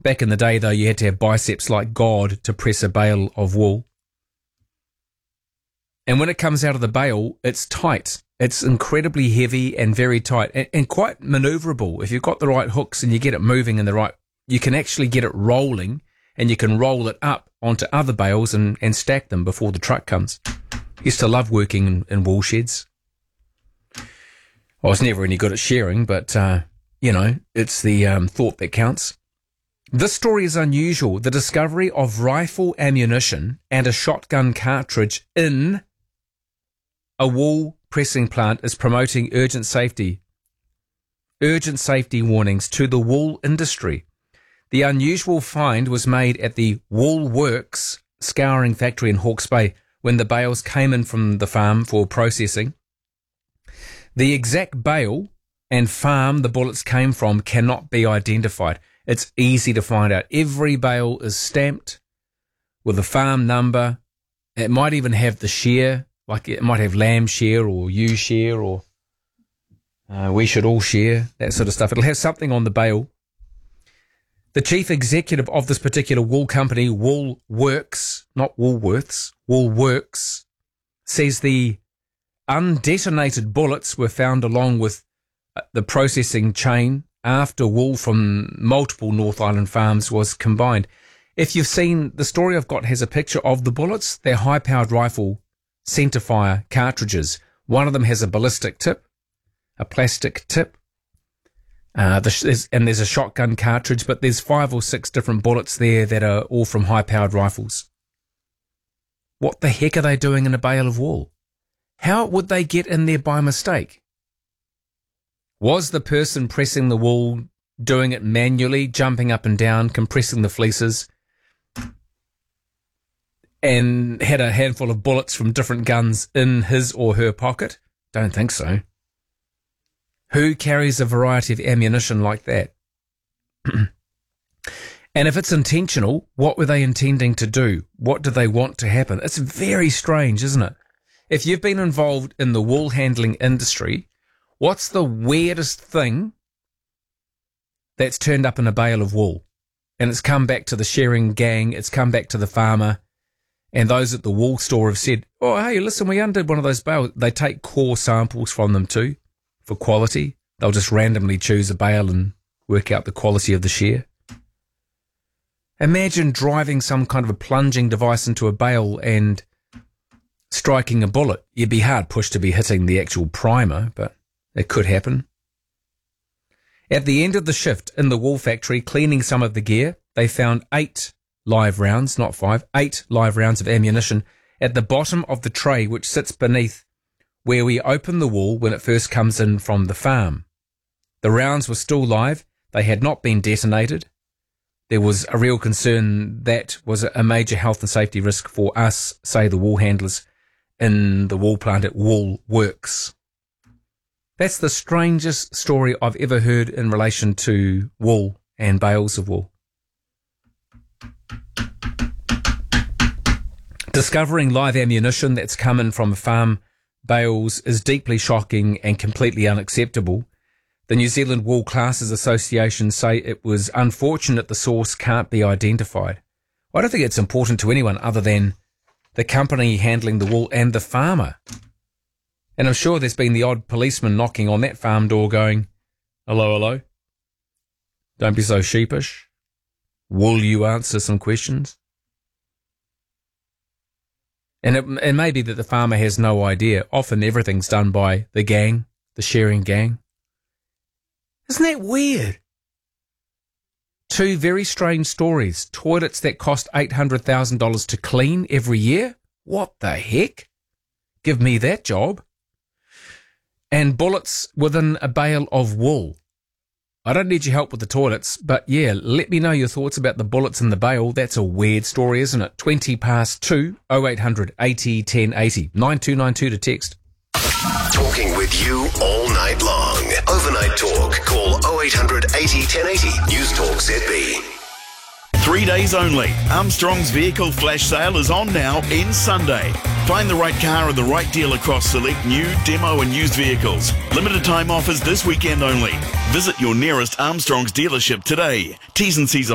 Back in the day, though, you had to have biceps like God to press a bale of wool. And when it comes out of the bale, it's tight. It's incredibly heavy and very tight and quite maneuverable. If you've got the right hooks and you get it moving in the right, you can actually get it rolling, and you can roll it up onto other bales and stack them before the truck comes. Used to love working in wool sheds. I was never any good at shearing, but, it's the thought that counts. This story is unusual. The discovery of rifle ammunition and a shotgun cartridge in a wool pressing plant is promoting urgent safety warnings to the wool industry. The unusual find was made at the Woolworks scouring factory in Hawke's Bay when the bales came in from the farm for processing. The exact bale and farm the bullets came from cannot be identified. It's easy to find out. Every bale is stamped with a farm number. It might even have the shear, like it might have lamb shear or ewe shear or we should all share, that sort of stuff. It'll have something on the bale. The chief executive of this particular wool company, Woolworks, not Woolworths, Woolworks, says the undetonated bullets were found along with the processing chain after wool from multiple North Island farms was combined. If you've seen, the story I've got has a picture of the bullets. They're high-powered rifle centerfire cartridges. One of them has a ballistic tip, a plastic tip, and there's a shotgun cartridge, but there's 5 or 6 different bullets there that are all from high-powered rifles. What the heck are they doing in a bale of wool? How would they get in there by mistake? Was the person pressing the wool doing it manually, jumping up and down, compressing the fleeces, and had a handful of bullets from different guns in his or her pocket? Don't think so. Who carries a variety of ammunition like that? And if it's intentional, what were they intending to do? What do they want to happen? It's very strange, isn't it? If you've been involved in the wool handling industry, what's the weirdest thing that's turned up in a bale of wool? And it's come back to the shearing gang, it's come back to the farmer, and those at the wool store have said, oh, hey, listen, we undid one of those bales. They take core samples from them too for quality. They'll just randomly choose a bale and work out the quality of the shear. Imagine driving some kind of a plunging device into a bale and striking a bullet. You'd be hard pushed to be hitting the actual primer, but it could happen. At the end of the shift in the wool factory, cleaning some of the gear, they found 8 live rounds, not 5, 8 live rounds of ammunition at the bottom of the tray, which sits beneath where we open the wool when it first comes in from the farm. The rounds were still live. They had not been detonated. There was a real concern that was a major health and safety risk for us, say the wool handlers in the wool plant at Woolworks. That's the strangest story I've ever heard in relation to wool and bales of wool. Discovering live ammunition that's come in from farm bales is deeply shocking and completely unacceptable. The New Zealand Wool Classers Association say it was unfortunate the source can't be identified. I don't think it's important to anyone other than the company handling the wool and the farmer. And I'm sure there's been the odd policeman knocking on that farm door going, hello, hello. Don't be so sheepish. Will you answer some questions? And it may be that the farmer has no idea. Often everything's done by the gang, the shearing gang. Isn't that weird? 2 very strange stories. Toilets that cost $800,000 to clean every year? What the heck? Give me that job. And bullets within a bale of wool. I don't need your help with the toilets, but yeah, let me know your thoughts about the bullets in the bale. That's a weird story, isn't it? 2 0800 80 1080. 9292 to text. Talking with you all night long. Overnight talk. Call 0800 80 1080. News Talk ZB. 3 days only. Armstrong's vehicle flash sale is on now in Sunday. Find the right car and the right deal across select new, demo and used vehicles. Limited time offers this weekend only. Visit your nearest Armstrong's dealership today. T's and C's